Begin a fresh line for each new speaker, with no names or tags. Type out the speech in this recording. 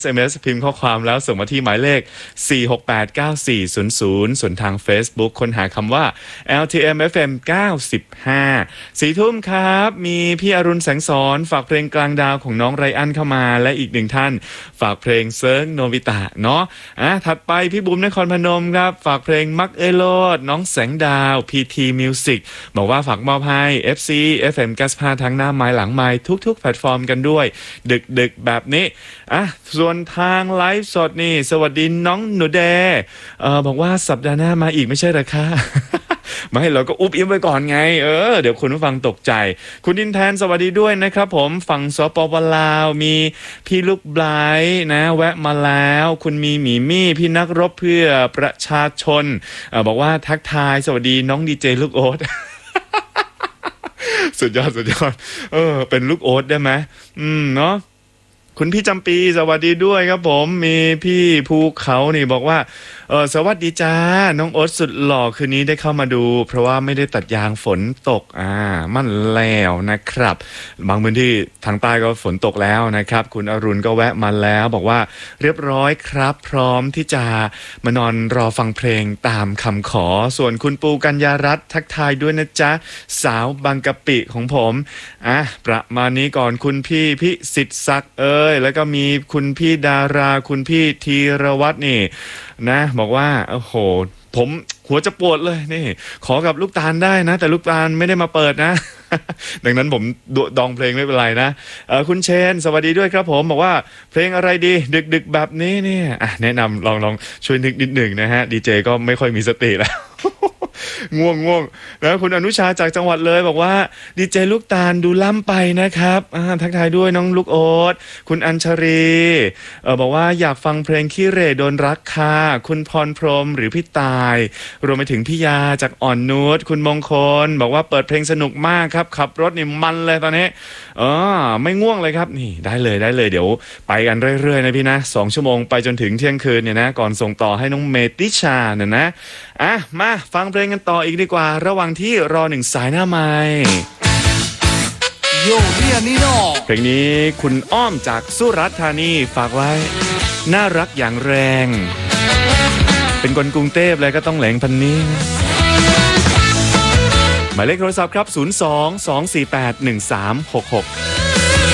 SMS พิมพ์ข้อความแล้วส่งมาที่หมายเลข 4689400 ส่วนทาง Facebook ค้นหาคำว่า LTM FM 95 4 ทุ่มครับมีพี่อรุณแสงสอนฝากเพลงกลางดาวของน้องไรอันเข้ามาและอีกหนึ่งท่านฝากเพลงเซิร์งโนบิตะเนาะถัดไปพี่บุ๋มนครพนมครับฝากเพลงมักเอโลดน้องแสงดาว PT Music บอกว่าฝากมอบให้ FC FM 95ทั้งหน้าไม้หลังไม้ทุกๆแพลตฟอร์มกันด้วยดึกๆแบบนี้ส่วนทางไลฟ์สดนี่สวัสดีน้องหนูแดบอกว่าสัปดาห์หน้ามาอีกไม่ใช่หรอคะ ไม่เราก็อุบอิ๊บไว้ก่อนไงเดี๋ยวคุณผู้ฟังตกใจคุณดินแทนสวัสดีด้วยนะครับผมฝั่งสปปลาวมีพี่ลูกไบรท์นะแวะมาแล้วคุณมีหมีมี่พี่นักรบเพื่อประชาชนบอกว่าทักทายสวัสดีน้องดีเจลูกโอ๊ต สุดยอดเป็นลูกโอ๊ตได้ไหมเนาะคุณพี่จำปีสวัสดีด้วยครับผมมีพี่ภูเขานี่บอกว่าสวัสดีจ้าน้องโอ๊ตสุดหล่อคืนนี้ได้เข้ามาดูเพราะว่าไม่ได้ตัดยางฝนตกมั่นแล้วนะครับบางพื้นที่ทางใต้ก็ฝนตกแล้วนะครับคุณอรุณก็แวะมาแล้วบอกว่าเรียบร้อยครับพร้อมที่จะมานอนรอฟังเพลงตามคำขอส่วนคุณปูกัญญารัตน์ทักทายด้วยนะจ๊ะสาวบางกะปิของผมประมาณนี้ก่อนคุณพี่พิสิทธิ์ศักดิ์แล้วก็มีคุณพี่ดาราคุณพี่ธีรวัฒน์นี่นะบอกว่าโอ้โหผมหัวจะปวดเลยนี่ขอกับลูกตาลได้นะแต่ลูกตาลไม่ได้มาเปิดนะ ดังนั้นผมดองเพลงไม่เป็นไรนะคุณเชนสวัสดีด้วยครับผมบอกว่าเพลงอะไรดีดึกๆแบบนี้เนี่ยแนะนำลองช่วยนึกนิดหนึ่งนะฮะดีเจก็ไม่ค่อยมีสติแล้ว ง่วงแล้วคุณอนุชาจากจังหวัดเลยบอกว่าดีเจลูกตาลดูล่ำไปนะครับทักทายด้วยน้องลูกโอ๊ตคุณอัญชรีบอกว่าอยากฟังเพลงขี้เหร่โดนรักค่ะคุณพรพรหมหรือพี่ตายรวมไปถึงพี่ยาจากอ่อนนุชคุณมงคลบอกว่าเปิดเพลงสนุกมากครับขับรถนี่มันเลยตอนนี้ไม่ง่วงเลยครับนี่ได้เลยเดี๋ยวไปกันเรื่อยๆนะพี่นะ2 ชั่วโมงไปจนถึงเที่ยงคืนเนี่ยนะก่อนส่งต่อให้น้องเมติชาเนี่ยนะมาฟังเพลงกันต่ออีกดีกว่าระหว่างที่รอ1 สายหน้าไมค์โยเรียนิโนเพลงนี้คุณอ้อมจากสุราษฎร์ธานีฝากไว้น่ารักอย่างแรงเป็นคนกรุงเทพเลยก็ต้องแหลงพันนี้หมายเลขโทรศัพท์ครับ02 248 1366